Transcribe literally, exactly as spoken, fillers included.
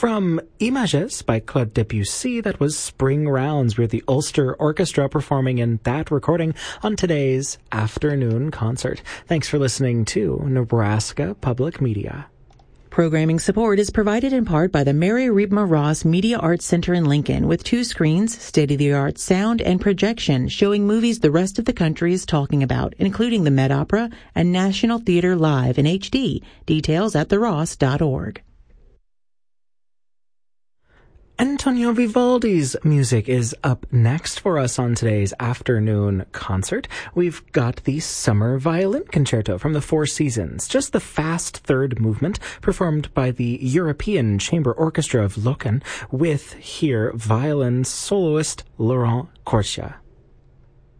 From Images by Claude Debussy, that was Spring Rounds with the Ulster Orchestra performing in that recording on today's afternoon concert. Thanks for listening to Nebraska Public Media. Programming support is provided in part by the Mary Riebma Ross Media Arts Center in Lincoln, with two screens, state-of-the-art sound, and projection showing movies the rest of the country is talking about, including the Met Opera and National Theatre Live in H D. Details at the ross dot org. Antonio Vivaldi's music is up next for us on today's afternoon concert. We've got the Summer Violin Concerto from the Four Seasons, just the fast third movement performed by the European Chamber Orchestra of Loken with here violin soloist Laurent Corsia.